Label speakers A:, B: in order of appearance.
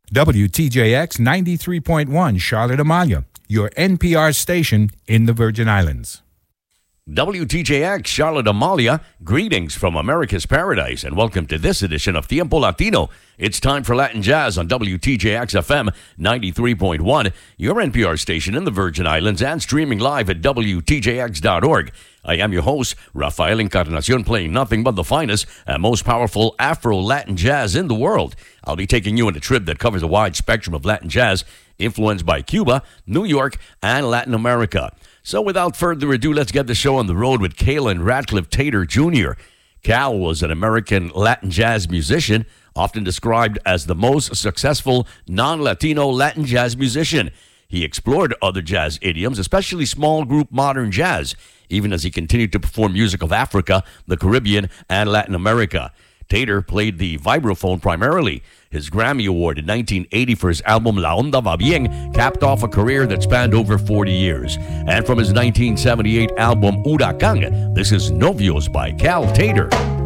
A: WTJX 93.1 Charlotte Amalia, your NPR station in the Virgin Islands.
B: WTJX Charlotte Amalia, greetings from America's Paradise, and welcome to this edition of Tiempo Latino. It's time for Latin Jazz on WTJX FM 93.1, your NPR station in the Virgin Islands, and streaming live at WTJX.org. I am your host, Rafael Encarnacion, playing nothing but the finest and most powerful Afro-Latin jazz in the world. I'll be taking you on a trip that covers a wide spectrum of Latin jazz, influenced by Cuba, New York, and Latin America. So without further ado, let's get the show on the road with Kalen Ratcliffe Tater Jr. Cal was an American Latin jazz musician, often described as the most successful non-Latino Latin jazz musician. He explored other jazz idioms, especially small group modern jazz, even as he continued to perform music of Africa, the Caribbean, and Latin America. Tater played the vibraphone primarily. His Grammy Award in 1980 for his album La Onda Va Bien capped off a career that spanned over 40 years. And from his 1978 album Huracán, this is Novios by Cal Tater.